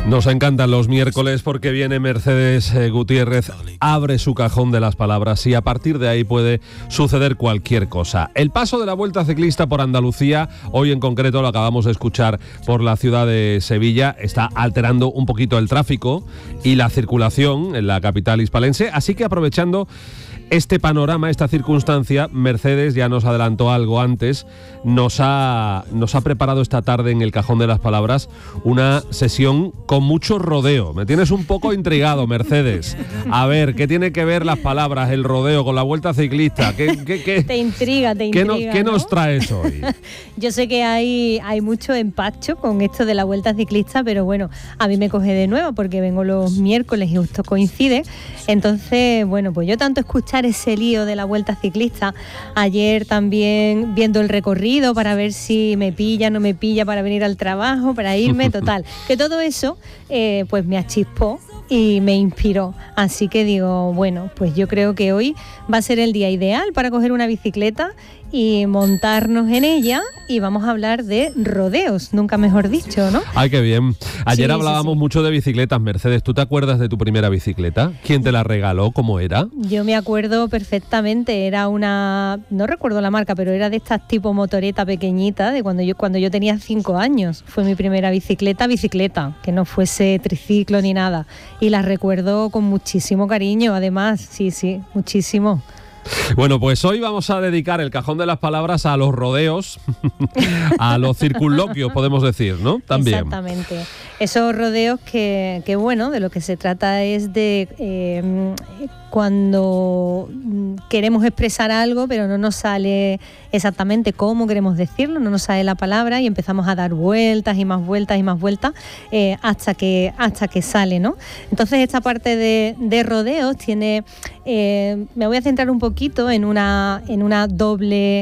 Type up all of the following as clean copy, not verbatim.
Nos encantan los miércoles porque viene Mercedes Gutiérrez, abre su cajón de las palabras y a partir de ahí puede suceder cualquier cosa. El paso de la Vuelta Ciclista por Andalucía, hoy en concreto lo acabamos de escuchar por la ciudad de Sevilla, está alterando un poquito el tráfico y la circulación en la capital hispalense, así que aprovechando este panorama, esta circunstancia, Mercedes ya nos adelantó algo antes, nos ha preparado esta tarde en el cajón de las palabras una sesión con mucho rodeo. Me tienes un poco intrigado, Mercedes. A ver, ¿qué tiene que ver las palabras, el rodeo con la Vuelta Ciclista? ¿Qué te intriga, ¿Qué nos traes hoy? Yo sé que hay mucho empacho con esto de la Vuelta Ciclista, pero bueno, a mí me coge de nuevo porque vengo los miércoles y justo coincide. Entonces, bueno, pues yo tanto escuchar ese lío de la Vuelta Ciclista, ayer también viendo el recorrido para ver si me pilla, no me pilla para venir al trabajo, para irme, total, que todo eso pues me achispó y me inspiró, así que digo, bueno, pues yo creo que hoy va a ser el día ideal para coger una bicicleta y montarnos en ella y vamos a hablar de rodeos, nunca mejor dicho, ¿no? Ay, qué bien. Ayer hablábamos mucho de bicicletas, Mercedes. ¿Tú te acuerdas de tu primera bicicleta? ¿Quién te la regaló? ¿Cómo era? Yo me acuerdo perfectamente, era una, no recuerdo la marca, pero era de estas tipo motoreta pequeñita, de cuando yo tenía 5 años. Fue mi primera bicicleta, que no fuese triciclo ni nada. Y la recuerdo con muchísimo cariño, además, sí, muchísimo. Bueno, pues hoy vamos a dedicar el cajón de las palabras a los rodeos, a los circunloquios, podemos decir, ¿no? También. Exactamente. Esos rodeos que bueno, de lo que se trata es de cuando queremos expresar algo, pero no nos sale exactamente cómo queremos decirlo, no nos sale la palabra y empezamos a dar vueltas y más vueltas y más vueltas hasta que sale, ¿no? Entonces esta parte de rodeos tiene, me voy a centrar un poquito en una doble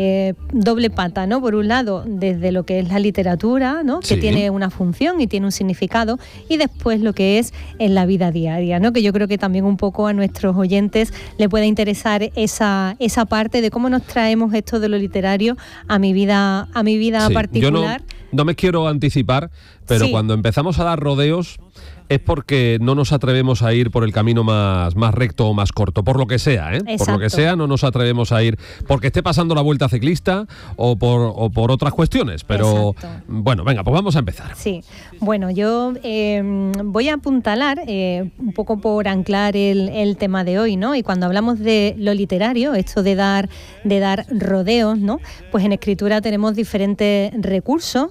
pata, ¿no? Por un lado, desde lo que es la literatura, ¿no? Que tiene una función y tiene un significado, y después lo que es en la vida diaria, ¿no? Que yo creo que también un poco a nuestros oyentes le puede interesar esa parte de cómo nos traemos esto de lo literario a mi vida particular. Yo no me quiero anticipar, pero cuando empezamos a dar rodeos es porque no nos atrevemos a ir por el camino más recto o más corto, por lo que sea, ¿eh? Por lo que sea, no nos atrevemos a ir porque esté pasando la Vuelta Ciclista o por otras cuestiones, pero bueno, venga, pues vamos a empezar. Sí, bueno, yo voy a apuntalar un poco por anclar el tema de hoy, ¿no? Y cuando hablamos de lo literario, esto de dar rodeos, ¿no? Pues en escritura tenemos diferentes recursos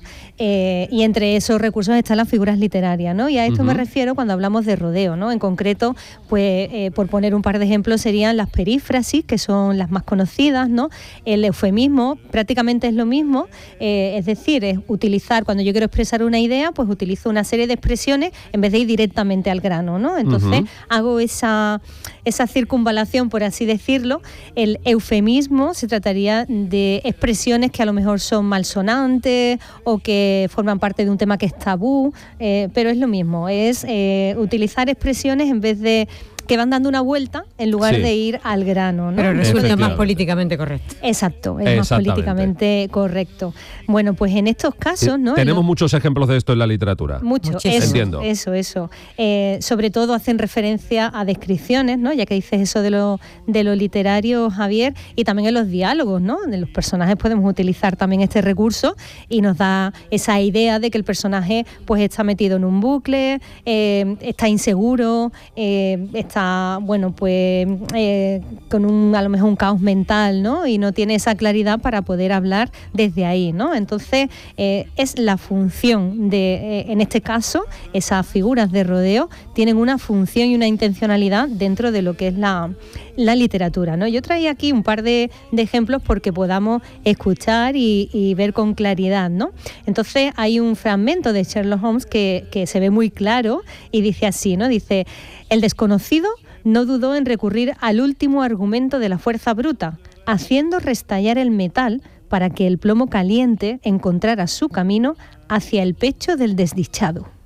y entre esos recursos están las figuras literarias, ¿no? Y a esto me refiero cuando hablamos de rodeo, ¿no? En concreto, pues por poner un par de ejemplos serían las perífrasis, que son las más conocidas, ¿no? El eufemismo prácticamente es lo mismo, es decir, es utilizar, cuando yo quiero expresar una idea, pues utilizo una serie de expresiones en vez de ir directamente al grano, ¿no? Entonces hago esa circunvalación, por así decirlo. El eufemismo se trataría de expresiones que a lo mejor son malsonantes o que forman parte de un tema que es tabú, pero es lo mismo, es utilizar expresiones en vez de que van dando una vuelta en lugar de ir al grano, ¿no? Pero resulta más políticamente correcto. Exacto, es más políticamente correcto. Bueno, pues en estos casos, ¿no? Tenemos muchos ejemplos de esto en la literatura. Muchos, entiendo. Eso. Sobre todo hacen referencia a descripciones, ¿no? Ya que dices eso de lo literario, Javier, y también en los diálogos, ¿no? En los personajes podemos utilizar también este recurso y nos da esa idea de que el personaje pues está metido en un bucle, está inseguro, está, bueno, pues con a lo mejor un caos mental, ¿no? Y no tiene esa claridad para poder hablar desde ahí, ¿no? Entonces es la función de, en este caso, esas figuras de rodeo tienen una función y una intencionalidad dentro de lo que es la literatura, ¿no? Yo traía aquí un par de ejemplos porque podamos escuchar y ver con claridad, ¿no? Entonces hay un fragmento de Sherlock Holmes que se ve muy claro y dice así, ¿no? Dice: el desconocido no dudó en recurrir al último argumento de la fuerza bruta, haciendo restallar el metal para que el plomo caliente encontrara su camino hacia el pecho del desdichado.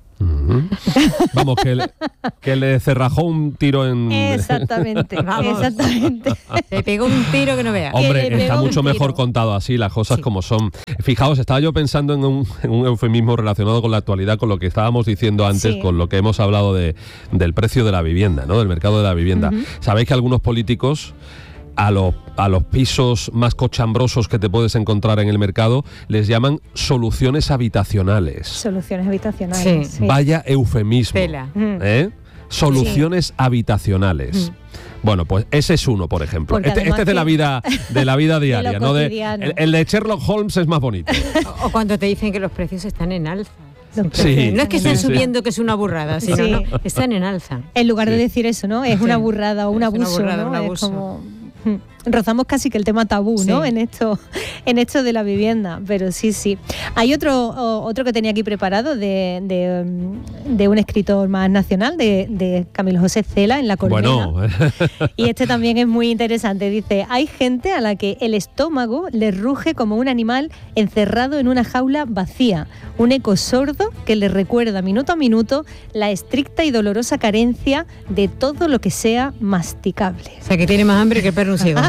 Vamos, que le cerrajó un tiro en... Exactamente, exactamente. Le pegó un tiro que no veas. Hombre, está mucho mejor contado así, las cosas como son. Fijaos, estaba yo pensando en un eufemismo relacionado con la actualidad, con lo que estábamos diciendo antes, con lo que hemos hablado del precio de la vivienda, ¿no? Del mercado de la vivienda. Sabéis que algunos políticos a los pisos más cochambrosos que te puedes encontrar en el mercado les llaman soluciones habitacionales. Soluciones habitacionales. Sí. Vaya eufemismo. Soluciones habitacionales. Bueno, pues ese es uno, por ejemplo. Este es de la vida diaria, ¿no? El de Sherlock Holmes es más bonito. O cuando te dicen que los precios están en alza. Sí, no es que estén subiendo, que es una burrada, sino no, están en alza. En lugar de decir eso, ¿no? Es una burrada o un abuso, ¿no? Un abuso. Es como... rozamos casi que el tema tabú, ¿no? En esto de la vivienda, pero sí. Hay otro que tenía aquí preparado de un escritor más nacional, de Camilo José Cela, en La Colmena. Bueno. Y este también es muy interesante. Dice, hay gente a la que el estómago le ruge como un animal encerrado en una jaula vacía, un eco sordo que le recuerda minuto a minuto la estricta y dolorosa carencia de todo lo que sea masticable. O sea, que tiene más hambre que el perro un ciego.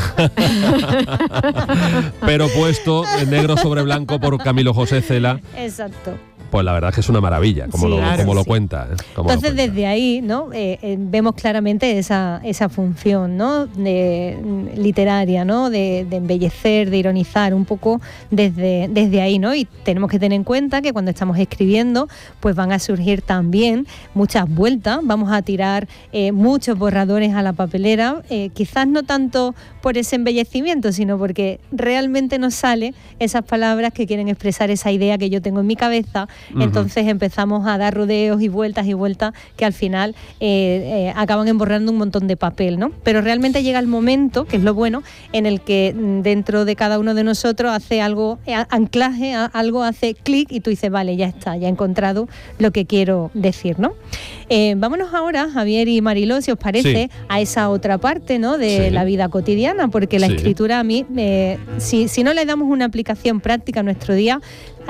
Pero puesto en negro sobre blanco por Camilo José Cela. Exacto. Pues la verdad es que es una maravilla, como lo cuenta. Entonces, desde ahí, ¿no? Vemos claramente esa función, ¿no? Literaria, ¿no? De embellecer, de ironizar un poco desde ahí, ¿no? Y tenemos que tener en cuenta que cuando estamos escribiendo, pues van a surgir también muchas vueltas, vamos a tirar muchos borradores a la papelera, quizás no tanto por ese embellecimiento, sino porque realmente nos sale esas palabras que quieren expresar esa idea que yo tengo en mi cabeza. Entonces empezamos a dar rodeos y vueltas que al final acaban emborrando un montón de papel, ¿no? Pero realmente llega el momento, que es lo bueno, en el que dentro de cada uno de nosotros hace algo, anclaje, algo hace clic y tú dices, vale, ya está, ya he encontrado lo que quiero decir, ¿no? Vámonos ahora, Javier y Mariló, si os parece, a esa otra parte, ¿no? De la vida cotidiana, porque la escritura a mí, si no le damos una aplicación práctica a nuestro día,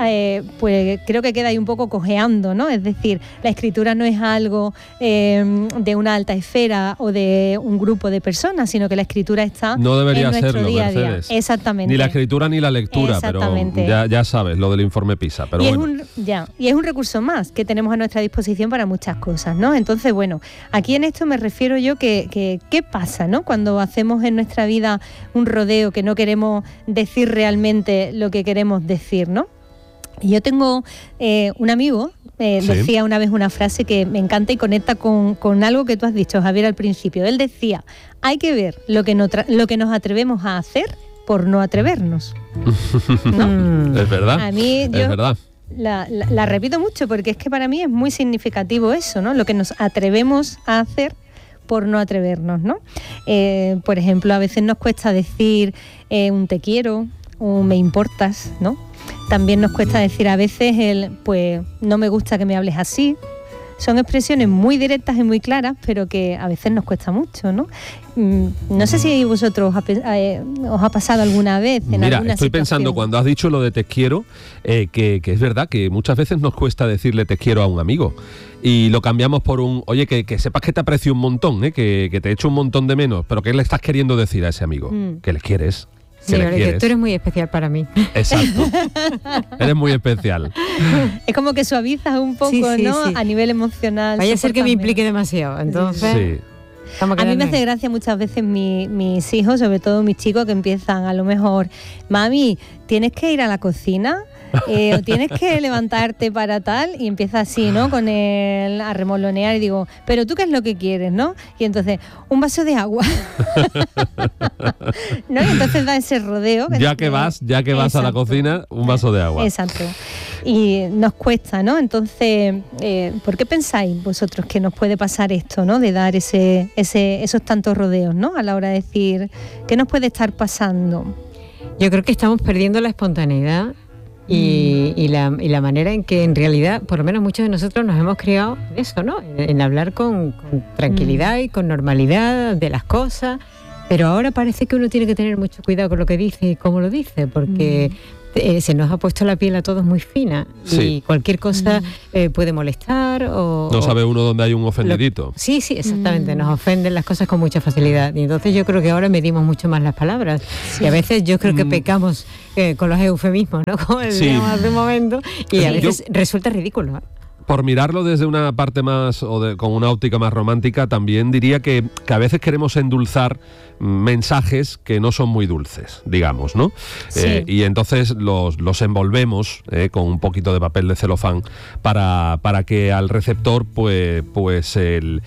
pues creo que queda ahí un poco cojeando, ¿no? Es decir, la escritura no es algo de una alta esfera o de un grupo de personas, sino que la escritura está no debería en nuestro serlo, día a día. Mercedes. Exactamente. Ni la escritura ni la lectura, pero ya sabes, lo del informe PISA. Pero y es un recurso más que tenemos a nuestra disposición para muchas cosas, ¿no? Entonces, bueno, aquí en esto me refiero yo que ¿qué pasa, ¿no? Cuando hacemos en nuestra vida un rodeo que no queremos decir realmente lo que queremos decir, ¿no? Y yo tengo un amigo, decía una vez una frase que me encanta y conecta con algo que tú has dicho, Javier, al principio. Él decía, hay que ver lo que nos atrevemos a hacer por no atrevernos. ¿No? Es verdad, a mí, es verdad. La repito mucho porque es que para mí es muy significativo eso, ¿no? Lo que nos atrevemos a hacer por no atrevernos, ¿no? Por ejemplo, a veces nos cuesta decir un te quiero, un me importas, ¿no? También nos cuesta decir a veces pues no me gusta que me hables así. Son expresiones muy directas y muy claras, pero que a veces nos cuesta mucho, ¿no? No sé si vosotros os ha pasado alguna vez en alguna estoy situación. Pensando, cuando has dicho lo de te quiero, que es verdad que muchas veces nos cuesta decirle te quiero a un amigo. Y lo cambiamos por oye, que sepas que te aprecio un montón, que te echo un montón de menos, pero ¿qué le estás queriendo decir a ese amigo? Que le quieres. Sí, que tú eres muy especial para mí. Exacto. Eres muy especial. Es como que suavizas un poco, ¿no? Sí. A nivel emocional. Vaya a ser que me implique demasiado, entonces... Sí. A mí me hace gracia muchas veces mis hijos, sobre todo mis chicos, que empiezan a lo mejor, mami, ¿tienes que ir a la cocina? O tienes que levantarte para tal, y empieza así, ¿no? Con él a remolonear y digo, pero tú qué es lo que quieres, ¿no? Y entonces, un vaso de agua. ¿No? Y entonces da ese rodeo. Ya que vas a la cocina, un vaso de agua. Exacto. Y nos cuesta, ¿no? Entonces, ¿por qué pensáis vosotros que nos puede pasar esto, ¿no? De dar esos tantos rodeos, ¿no? A la hora de decir, ¿qué nos puede estar pasando? Yo creo que estamos perdiendo la espontaneidad. Y la manera en que en realidad, por lo menos muchos de nosotros nos hemos criado eso, ¿no? En hablar con tranquilidad y con normalidad de las cosas, pero ahora parece que uno tiene que tener mucho cuidado con lo que dice y cómo lo dice, porque se nos ha puesto la piel a todos muy fina y cualquier cosa puede molestar o... No sabe uno dónde hay un ofendidito. Sí, exactamente, nos ofenden las cosas con mucha facilidad y entonces yo creo que ahora medimos mucho más las palabras y a veces yo creo que pecamos con los eufemismos, ¿no? Como decíamos hace un momento y a veces resulta ridículo. Por mirarlo desde una parte más con una óptica más romántica, también diría que a veces queremos endulzar mensajes que no son muy dulces, digamos, ¿no? Sí. Y entonces los envolvemos con un poquito de papel de celofán para que al receptor pues el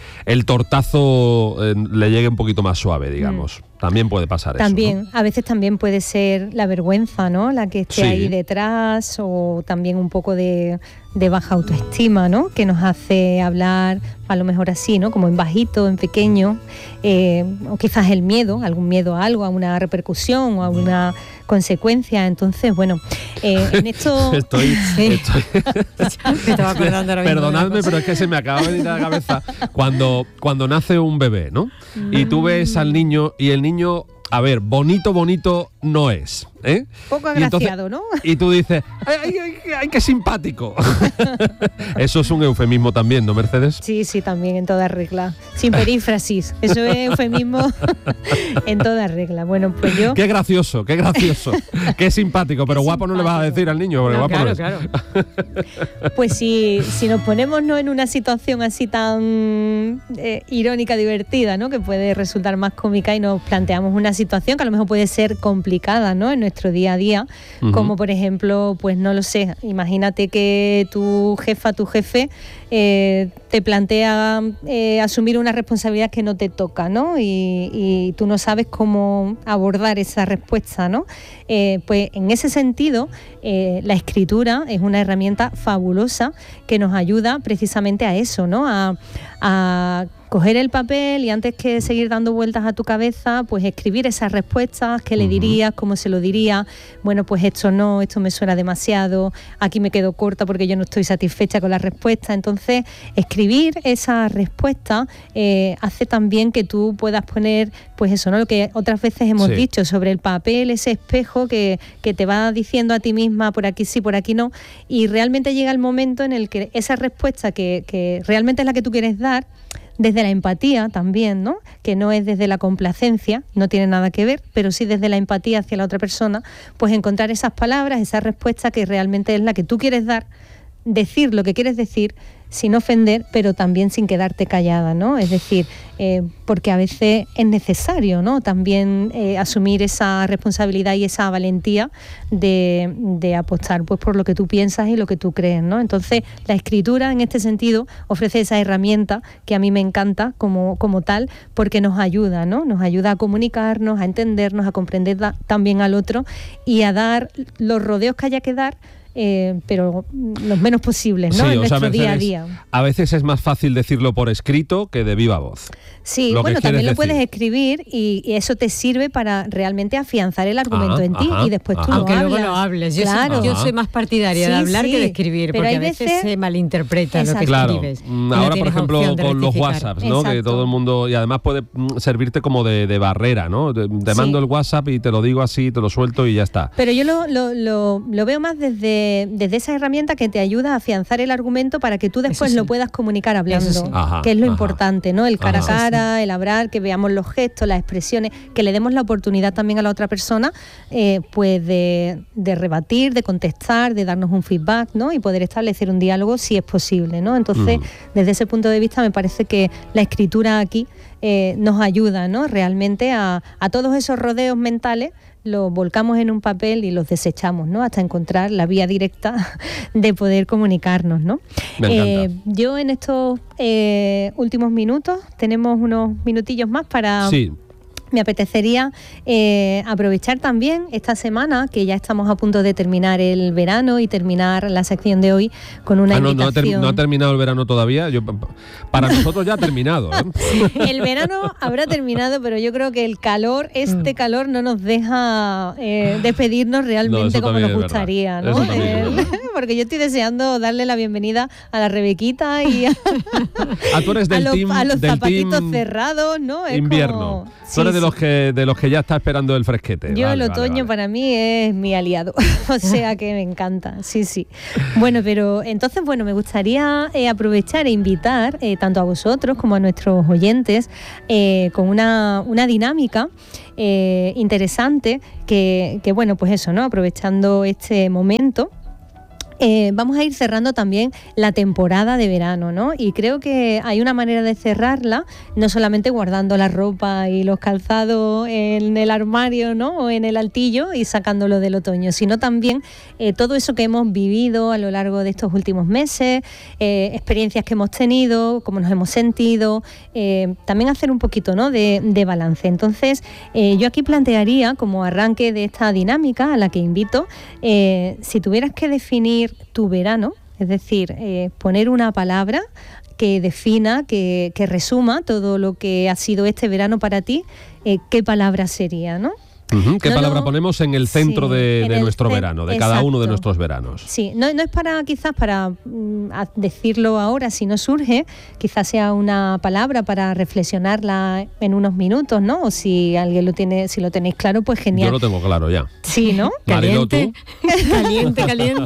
tortazo le llegue un poquito más suave, digamos. También puede pasar también, eso, ¿no? A veces también puede ser la vergüenza, ¿no? La que esté ahí detrás, o también un poco de baja autoestima, ¿no? Que nos hace hablar a lo mejor así, ¿no? Como en bajito, en pequeño, o quizás el miedo, algún miedo a algo, a una repercusión o a una consecuencia. Entonces, bueno, en esto... Estoy... Me estaba acordando ahora mismo. Perdonadme, pero es que se me acaba de venir a la cabeza cuando nace un bebé, ¿no? Y tú ves al niño y el niño, a ver, bonito no es, ¿eh? Poco agraciado, ¿no? Y tú dices, ¡ay, qué simpático! Eso es un eufemismo también, ¿no, Mercedes? Sí, también, en toda regla. Sin perífrasis. Eso es eufemismo en toda regla. Bueno, pues yo... Qué gracioso. Qué simpático. Pero guapo no le vas a decir al niño. No, guapo claro. Pues si nos ponemos en una situación así tan irónica, divertida, ¿no? Que puede resultar más cómica y nos planteamos una situación que a lo mejor puede ser complicada, ¿no? En nuestro día a día, como por ejemplo, pues no lo sé, imagínate que tu jefe te plantea asumir una responsabilidad que no te toca, ¿no? Y tú no sabes cómo abordar esa respuesta, ¿no? Pues en ese sentido, la escritura es una herramienta fabulosa que nos ayuda precisamente a eso, ¿no? A coger el papel y antes que seguir dando vueltas a tu cabeza, pues escribir esas respuestas, qué le dirías, cómo se lo diría, bueno, pues esto me suena demasiado, aquí me quedo corta porque yo no estoy satisfecha con la respuesta. Entonces, escribir esa respuesta hace también que tú puedas poner, pues eso, ¿no? Lo que otras veces hemos dicho sobre el papel, ese espejo que te va diciendo a ti misma por aquí sí, por aquí no, y realmente llega el momento en el que esa respuesta que realmente es la que tú quieres dar, desde la empatía también, ¿no? Que no es desde la complacencia, no tiene nada que ver, pero sí desde la empatía hacia la otra persona, pues encontrar esas palabras, esa respuesta que realmente es la que tú quieres dar, decir lo que quieres decir sin ofender, pero también sin quedarte callada, ¿no? Es decir, porque a veces es necesario, ¿no? También asumir esa responsabilidad y esa valentía de apostar pues por lo que tú piensas y lo que tú crees, ¿no? Entonces, la escritura en este sentido ofrece esa herramienta que a mí me encanta como tal, porque nos ayuda, ¿no? Nos ayuda a comunicarnos, a entendernos, a comprender también al otro y a dar los rodeos que haya que dar, pero los menos posibles, ¿no? Sí, en nuestro Mercedes, día a día. A veces es más fácil decirlo por escrito que de viva voz. Sí, bueno, también lo puedes escribir y eso te sirve para realmente afianzar el argumento en ti y después tú aunque lo luego hablas. lo hables. Claro. Yo soy más partidaria de hablar que de escribir, pero porque hay a veces veces se malinterpreta lo que escribes. Ahora, por ejemplo, con los WhatsApps, ¿no? Que todo el mundo, y además puede servirte como de barrera, ¿no? Te mando el WhatsApp y te lo digo así, te lo suelto y ya está. Pero yo lo veo más desde esa herramienta que te ayuda a afianzar el argumento para que tú después lo puedas comunicar hablando, que es lo importante, ¿no? El cara a cara, el hablar, que veamos los gestos, las expresiones, que le demos la oportunidad también a la otra persona, pues de rebatir, de contestar, de darnos un feedback, ¿no? Y poder establecer un diálogo si es posible, ¿no? Entonces, desde ese punto de vista me parece que la escritura aquí nos ayuda, ¿no? Realmente a todos esos rodeos mentales los volcamos en un papel y los desechamos, ¿no? Hasta encontrar la vía directa de poder comunicarnos, ¿no? Me encanta. Yo en estos últimos minutos, tenemos unos minutillos más para... Sí. Me apetecería aprovechar también esta semana, que ya estamos a punto de terminar el verano y terminar la sección de hoy con una invitación. No ha terminado el verano todavía. Para nosotros ya ha terminado, ¿eh? El verano habrá terminado, pero yo creo que el calor, calor no nos deja despedirnos realmente como nos gustaría, ¿no? Porque yo estoy deseando darle la bienvenida a la Rebequita y tú eres del team, a los del zapatitos team cerrados, ¿no? Es invierno. como... Tú eres de de los que ya está esperando el fresquete. Yo el otoño para mí es mi aliado, o sea que me encanta, sí. Bueno, pero entonces, me gustaría aprovechar e invitar tanto a vosotros como a nuestros oyentes con una dinámica interesante que pues eso, ¿no? Aprovechando este momento. Vamos a ir cerrando también la temporada de verano, ¿no? Y creo que hay una manera de cerrarla, no solamente guardando la ropa y los calzados en el armario, ¿no? O en el altillo y sacándolo del otoño, sino también todo eso que hemos vivido a lo largo de estos últimos meses, experiencias que hemos tenido, cómo nos hemos sentido, también hacer un poquito, ¿no? de balance. Entonces, yo aquí plantearía como arranque de esta dinámica a la que invito, si tuvieras que definir tu verano, es decir, poner una palabra que defina, que resuma todo lo que ha sido este verano para ti, ¿qué palabra sería, no? ¿Qué palabra ponemos en el centro de nuestro verano, de cada uno de nuestros veranos? Sí, no es quizás para decirlo ahora, si no surge, quizás sea una palabra para reflexionarla en unos minutos, ¿no? O si alguien si lo tenéis claro, pues genial. Yo lo tengo claro ya. Sí, ¿no? Mariló, ¿tú? Caliente.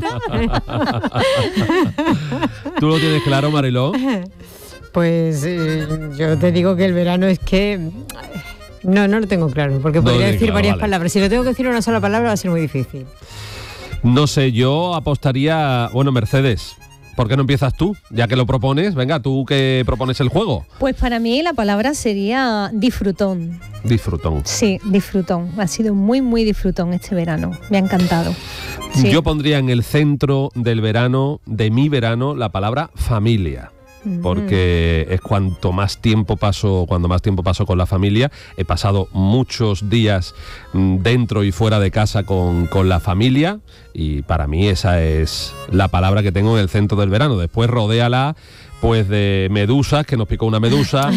¿Tú lo tienes claro, Mariló? Pues yo te digo que el verano es que... No lo tengo claro, porque podría decir varias palabras. Si lo tengo que decir una sola palabra va a ser muy difícil. No sé, yo apostaría... Bueno, Mercedes, ¿por qué no empiezas tú? Ya que lo propones, venga, tú que propones el juego. Pues para mí la palabra sería disfrutón. Disfrutón. Sí, disfrutón. Ha sido muy, muy disfrutón este verano. Me ha encantado. Sí. Yo pondría en el centro del verano, de mi verano, la palabra familia. Porque es cuando más tiempo paso con la familia. He pasado muchos días dentro y fuera de casa con la familia, y para mí esa es la palabra que tengo en el centro del verano. Después rodéala pues de medusas, que nos picó una medusa.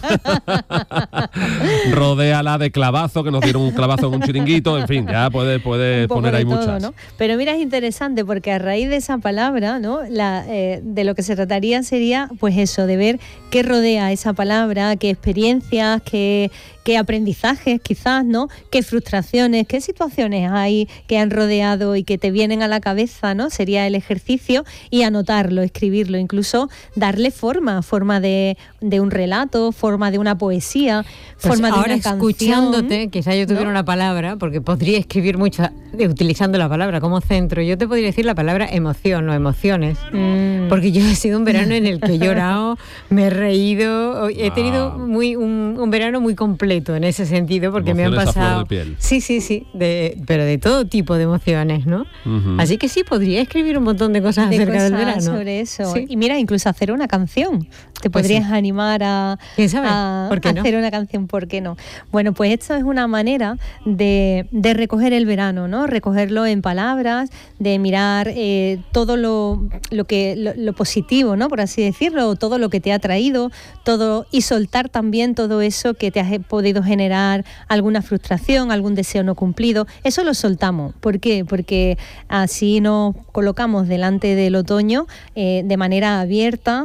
Rodéala de clavazo, que nos dieron un clavazo en un chiringuito. En fin, ya puedes poner ahí todo, muchas, ¿no? Pero mira, es interesante porque a raíz de esa palabra, ¿no? De lo que se trataría sería pues eso, de ver qué rodea esa palabra, qué experiencias, qué aprendizajes quizás, ¿no? Qué frustraciones, qué situaciones hay que han rodeado y que te vienen a la cabeza, ¿no? Sería el ejercicio, y anotarlo, escribirlo, incluso darle forma de un relato, forma de una poesía, pues forma de ahora una canción. Escuchándote, quizás yo tuviera una palabra, porque podría escribir mucho utilizando la palabra como centro. Yo te podría decir la palabra emoción o emociones, porque yo he sido un verano en el que he llorado, me he reído, he tenido un verano muy completo en ese sentido, porque emociones me han pasado... a flor de piel. Sí, pero de todo tipo de emociones, ¿no? Así que sí, podría escribir un montón de cosas acerca del verano. Sobre eso. Sí. Y mira, incluso hacer una canción. Te Pues podrías sí. animar a ¿Por qué no? hacer una canción, ¿por qué no? Bueno, pues esto es una manera de recoger el verano, ¿no? Recogerlo en palabras, de mirar todo lo positivo, ¿no? Por así decirlo, todo lo que te ha traído, todo, y soltar también todo eso que te ha podido generar alguna frustración, algún deseo no cumplido. Eso lo soltamos. ¿Por qué? Porque así nos colocamos delante del otoño de manera abierta,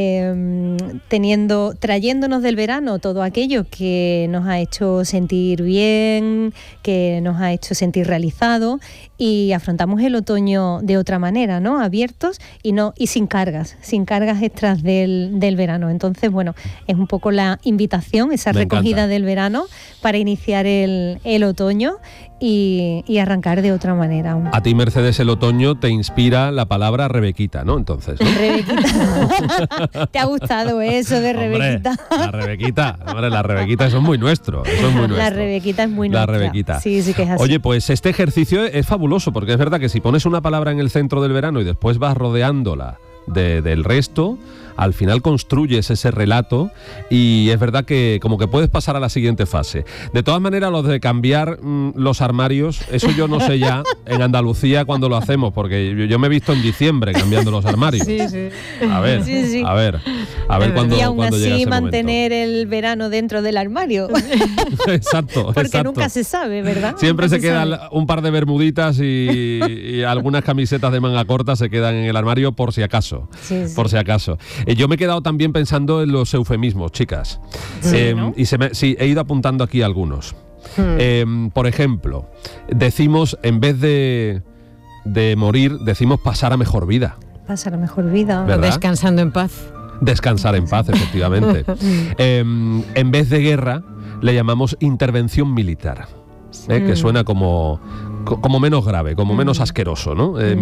trayéndonos del verano todo aquello que nos ha hecho sentir bien, que nos ha hecho sentir realizados, y afrontamos el otoño de otra manera, ¿no? Abiertos y sin cargas extras del verano. Entonces, bueno, es un poco la invitación, esa recogida del verano para iniciar el otoño y arrancar de otra manera. A ti, Mercedes, el otoño te inspira la palabra Rebequita, ¿no? Entonces, ¿no? Rebequita. ¿Te ha gustado eso de Rebequita? Hombre, la Rebequita, eso es muy nuestro. La Rebequita es muy nuestra. La Rebequita. Sí, que es así. Oye, pues este ejercicio es fabuloso, porque es verdad que si pones una palabra en el centro del verano y después vas rodeándola del resto, al final construyes ese relato, y es verdad que como que puedes pasar a la siguiente fase. De todas maneras, lo de cambiar los armarios, eso yo no sé ya en Andalucía cuando lo hacemos, porque yo me he visto en diciembre cambiando los armarios. Sí. A ver cuándo y aún llega así ese mantener momento. el verano dentro del armario. Exacto. Porque nunca se sabe, ¿verdad? Siempre nunca se quedan un par de bermuditas y algunas camisetas de manga corta se quedan en el armario por si acaso. acaso. Sí, sí. Por si acaso. Yo me he quedado también pensando en los eufemismos, chicas. Sí, ¿no? Y sí, he ido apuntando aquí algunos. Por ejemplo, decimos, en vez de morir, decimos pasar a mejor vida. Pasar a mejor vida. ¿Verdad? Descansando en paz. Descansar en paz, efectivamente. En vez de guerra, le llamamos intervención militar, que suena como menos grave, como menos asqueroso, ¿no?